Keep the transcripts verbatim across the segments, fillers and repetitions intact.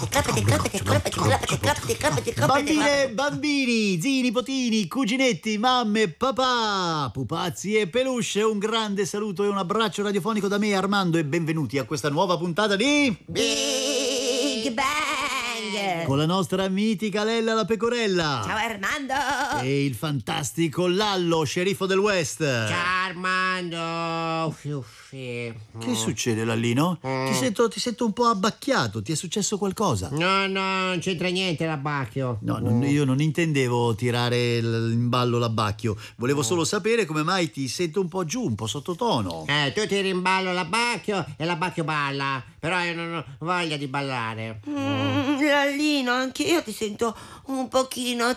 Bambine, bambini, zii, nipotini, cuginetti, mamme, papà, pupazzi e peluche, un grande saluto e un abbraccio radiofonico da me, Armando, e benvenuti a questa nuova puntata di Big Bang con la nostra mitica Lella la pecorella. Ciao Armando. E il fantastico Lallo, sceriffo del West. Ciao Armando. Uffi, uffi. Che succede, Lallino? Mm. Ti sento, ti sento un po' abbacchiato, ti è successo qualcosa? No, no, non c'entra niente l'abbacchio. No, non- io non intendevo tirare l- in ballo l'abbacchio. Volevo solo sapere come mai ti sento un po' giù, un po' sottotono. Eh, tu tiri in ballo l'abbacchio e l'abbacchio balla. Però io non ho voglia di ballare. Mm, Lallino, anche io ti sento un pochino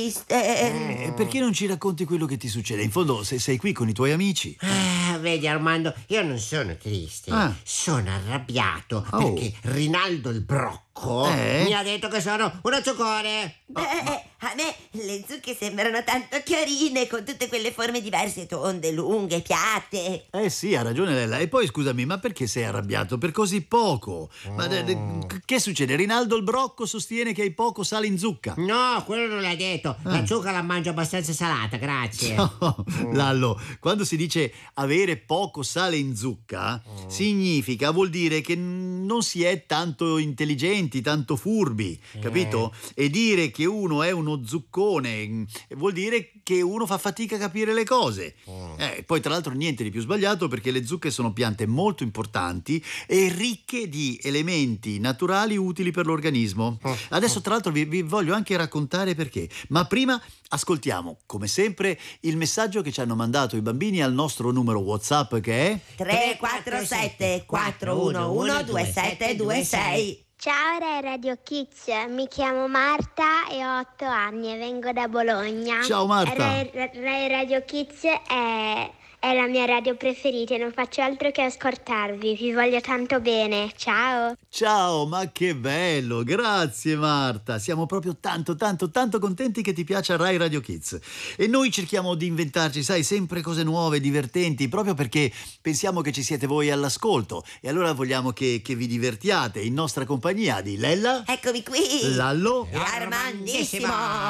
triste. E perché non ci racconti quello che ti succede? In fondo, se sei qui con i tuoi amici. Ah, vedi Armando, io non sono triste, Ah. sono arrabbiato Oh. perché Rinaldo il Brocco Eh? mi ha detto che sono uno zuccore. Beh, a me le zucche sembrano tanto carine, con tutte quelle forme diverse, tonde, lunghe, piatte. Eh sì, ha ragione Lella. E poi scusami, ma perché sei arrabbiato per così poco? Ma de- de- che succede? Rinaldo il Brocco sostiene che hai poco sale in zucca. No, quello non l'ha detto. La Ah. zucca la mangio abbastanza salata, grazie. No, Lallo, quando si dice avere poco sale in zucca, significa, vuol dire che n- non si è tanto intelligenti, tanto furbi, capito? E dire che uno è uno zuccone mm, vuol dire che uno fa fatica a capire le cose. Eh, poi tra l'altro niente di più sbagliato, perché le zucche sono piante molto importanti e ricche di elementi naturali utili per l'organismo. Adesso tra l'altro vi, vi voglio anche raccontare perché, ma prima ascoltiamo come sempre il messaggio che ci hanno mandato i bambini al nostro numero WhatsApp, che è tre quattro sette quattro uno uno due sette due sei. Ciao Rai Radio Kids, mi chiamo Marta e ho otto anni e vengo da Bologna. Ciao, Marta. Rai, Rai Radio Kids è, è la mia radio preferita e non faccio altro che ascoltarvi, vi voglio tanto bene, ciao! Ciao, ma che bello, grazie Marta, siamo proprio tanto tanto tanto contenti che ti piaccia Rai Radio Kids e noi cerchiamo di inventarci, sai, sempre cose nuove, divertenti, proprio perché pensiamo che ci siete voi all'ascolto e allora vogliamo che, che vi divertiate in nostra compagnia di Lella, Eccomi qui. Lallo Armandissimo.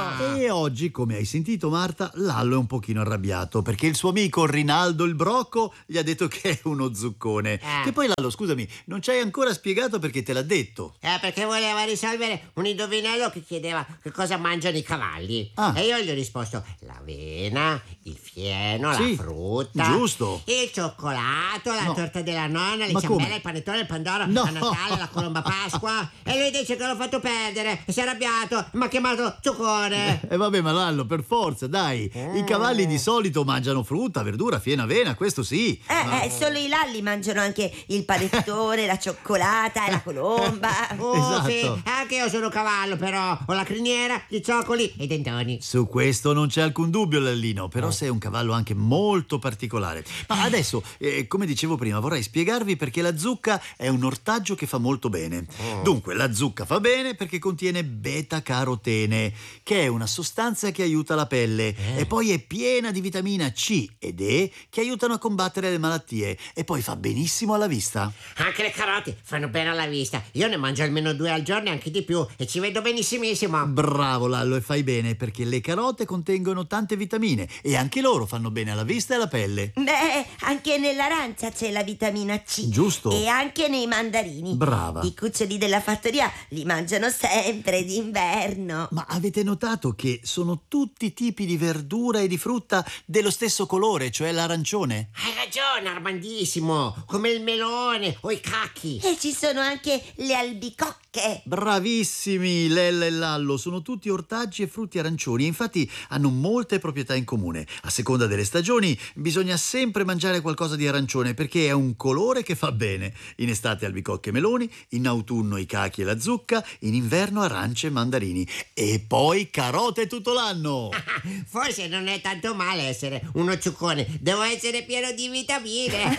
e oggi, come hai sentito Marta, Lallo è un pochino arrabbiato perché il suo amico Rinaldo il Brocco gli ha detto che è uno zuccone. Eh. Che poi Lallo, scusami, non ci hai ancora spiegato perché te l'ha detto. Eh, perché voleva risolvere un indovinello che chiedeva che cosa mangiano i cavalli. Ah. E io gli ho risposto l'avena, il fieno, Sì, la frutta, giusto. il cioccolato, la No. torta della nonna, le Ma ciambelle, come? il panettone, il pandoro, No. a Natale, la colomba Pasqua. E lui dice che l'ho fatto perdere e si è arrabbiato, mi ha chiamato zuccore. E vabbè, ma Lallo, per forza, dai. I cavalli di solito mangiano frutta, verdura, fieno, avena, questo sì. Eh, eh, solo i lalli mangiano anche il panettone, la cioccolata e la colomba. Oh, Esatto. sì, anche io sono cavallo, però ho la criniera, i zoccoli e i dentoni. Su questo non c'è alcun dubbio, Lallino, però sei un cavallo anche molto particolare. Ma adesso, eh, come dicevo prima, vorrei spiegarvi perché la zucca è un ortaggio che fa molto bene. Dunque, la zucca fa bene perché contiene beta-carotene, che è una sostanza che aiuta la pelle, e poi è piena di vitamina C ed E che aiutano a combattere le malattie, e poi fa benissimo alla vista. Anche le carote fanno bene alla vista. Io ne mangio almeno due al giorno e anche di più e ci vedo benissimissimo. Bravo Lallo, e fai bene, perché le carote contengono tante vitamine e anche loro fanno bene alla vista e alla pelle. Beh, anche nell'arancia c'è la vitamina C. Giusto. E anche nei mandarini. Brava. I cuccioli della fattoria li mangiano sempre d'inverno. Ma avete notato che sono tutti tipi di verdura e di frutta dello stesso colore, cioè l'arancione? Hai ragione, Armandissimo. Come il melone o i cacchi. E ci sono anche le albicocche. Bravissimi, Lella e Lallo, sono tutti ortaggi e frutti arancioni e infatti hanno molte proprietà in comune. A seconda delle stagioni bisogna sempre mangiare qualcosa di arancione perché è un colore che fa bene. In estate albicocche e meloni, in autunno i cachi e la zucca, in inverno arance e mandarini e poi carote tutto l'anno. Forse non è tanto male essere uno zuccone. Devo essere pieno di vitamine.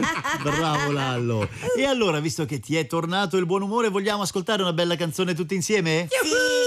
Bravo Lallo. E allora, visto che ti è tornato il buon umore, vogliamo ascoltare una bella canzone tutti insieme? Sì!